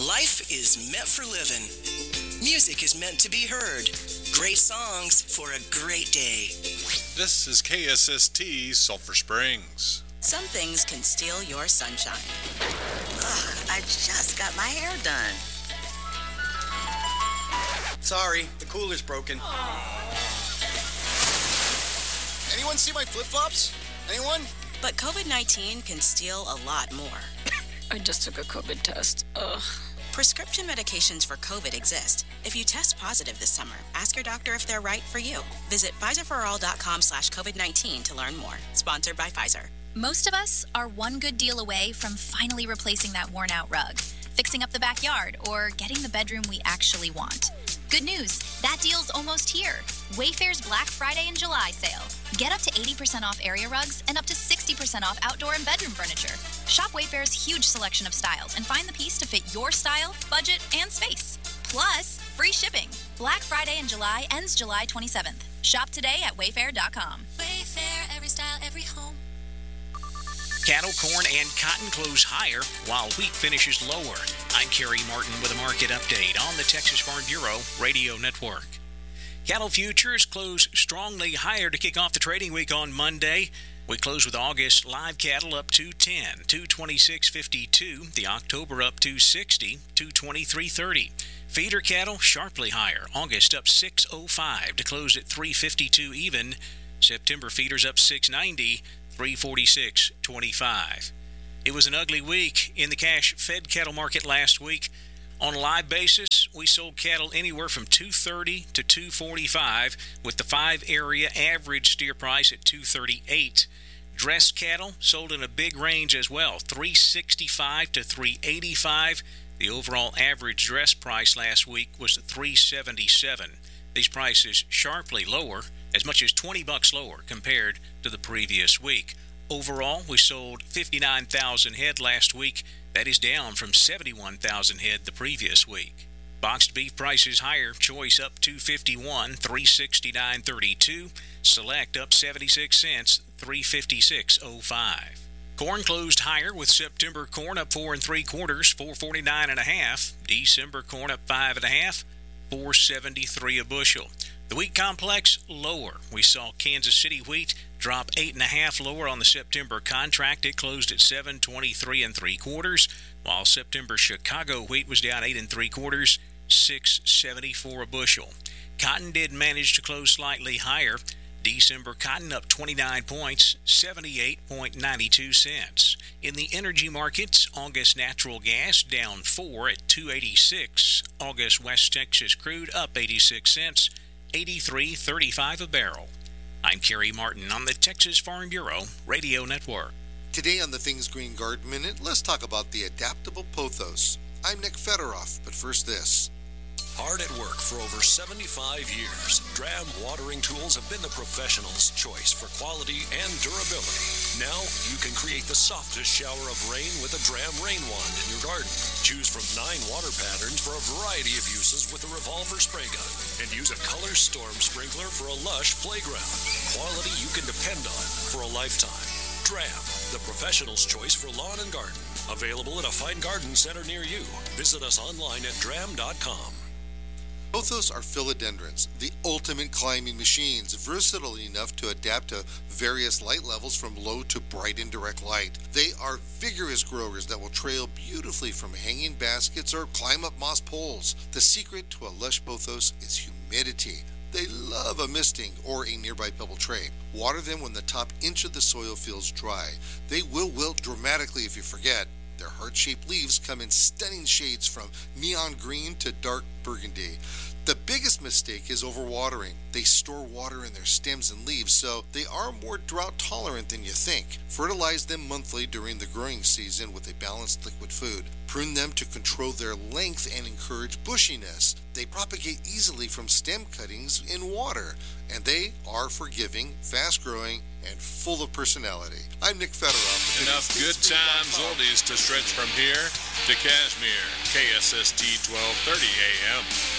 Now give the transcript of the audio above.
Life is meant for living. Music is meant to be heard. Great songs for a great day. This is KSST Sulphur Springs. Some things can steal your sunshine. Ugh, I just got my hair done. Sorry, the cooler's broken. Anyone see my flip-flops? Anyone? But COVID-19 can steal a lot more. I just took a COVID test. Ugh. Prescription medications for COVID exist. If you test positive this summer, ask your doctor if they're right for you. Visit PfizerForAll.com/COVID-19 to learn more. Sponsored by Pfizer. Most of us are one good deal away from finally replacing that worn-out rug, fixing up the backyard, or getting the bedroom we actually want. Good news, that deal's almost here. Wayfair's Black Friday and July sale. Get up to 80% off area rugs and up to 60% off outdoor and bedroom furniture. Shop Wayfair's huge selection of styles and find the piece to fit your style, budget, and space. Plus, free shipping. Black Friday in July ends July 27th. Shop today at wayfair.com. Wayfair, every style, every home. Cattle, corn, and cotton close higher, while wheat finishes lower. I'm Kerry Martin with a market update on the Texas Farm Bureau Radio Network. Cattle futures close strongly higher to kick off the trading week on Monday. We close with August live cattle up 210, 226.52. The October up 260, 223.30. Feeder cattle sharply higher. August up 605 to close at 352 even. September feeders up 690. 346.25. It was an ugly week in the cash-fed cattle market last week. On a live basis, we sold cattle anywhere from $230 to $245, with the 5-area average steer price at $238. Dressed cattle sold in a big range as well, $365 to $385. The overall average dress price last week was $377. These prices sharply lower, as much as $20 lower compared to the previous week. Overall, we sold 59,000 head last week. That is down from 71,000 head the previous week. Boxed beef prices higher. Choice up $251, $369.32. Select up 76 cents, $356.05. Corn closed higher, with September corn up 4 3/4, $449.5. December corn up 5 1/2, $473 a bushel. The wheat complex lower. We saw Kansas City wheat drop 8 1/2 lower on the September contract. It closed at 723 3/4, while September Chicago wheat was down 8 3/4, $674 a bushel. Cotton did manage to close slightly higher. December cotton up 29 points, 78.92 cents. In the energy markets, August natural gas down 4 at $2.86. August West Texas crude up 86 cents, $83.35 a barrel. I'm Kerry Martin on the Texas Farm Bureau Radio Network. Today on the Things Green Garden Minute, let's talk about the adaptable pothos. I'm Nick Federoff, but first this. Hard at work for over 75 years, Dram watering tools have been the professional's choice for quality and durability. Now you can create the softest shower of rain with a Dram rain wand in your garden. Choose from 9 water patterns for a variety of uses with a revolver spray gun, and use a color storm sprinkler for a lush playground. Quality you can depend on for a lifetime. Dram, the professional's choice for lawn and garden. Available at a fine garden center near you. Visit us online at dram.com. Pothos are philodendrons, the ultimate climbing machines, versatile enough to adapt to various light levels from low to bright and direct light. They are vigorous growers that will trail beautifully from hanging baskets or climb up moss poles. The secret to a lush pothos is humidity. They love a misting or a nearby pebble tray. Water them when the top inch of the soil feels dry. They will wilt dramatically if you forget. Their heart-shaped leaves come in stunning shades from neon green to dark burgundy. The biggest mistake is overwatering. They store water in their stems and leaves, so they are more drought tolerant than you think. Fertilize them monthly during the growing season with a balanced liquid food. Prune them to control their length and encourage bushiness. They propagate easily from stem cuttings in water, and they are forgiving, fast-growing, and full of personality. I'm Nick Federoff. Enough good times oldies to stretch from here to Kashmir. KSST 1230 AM.